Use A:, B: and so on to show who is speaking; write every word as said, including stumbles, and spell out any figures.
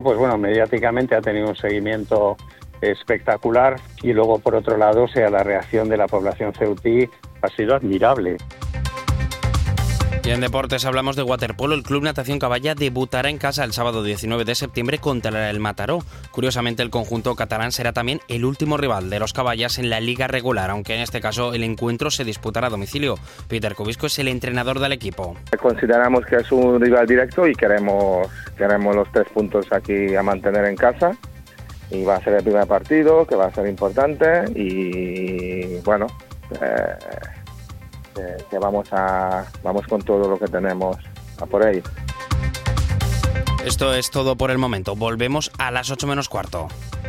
A: pues bueno, mediáticamente ha tenido un seguimiento espectacular y luego, por otro lado, o sea, la reacción de la población ceutí ha sido admirable.
B: Y en deportes hablamos de waterpolo. El Club Natación Caballa debutará en casa el sábado diecinueve de septiembre contra el Mataró. Curiosamente, el conjunto catalán será también el último rival de los caballas en la liga regular, aunque en este caso el encuentro se disputará a domicilio. Peter Cubisco es el entrenador del equipo.
C: Consideramos que es un rival directo y queremos, queremos los tres puntos aquí a mantener en casa. Y va a ser el primer partido, que va a ser importante y bueno... Eh, que vamos a vamos con todo lo que tenemos a por ello.
B: Esto es todo por el momento. Volvemos a las ocho menos cuarto.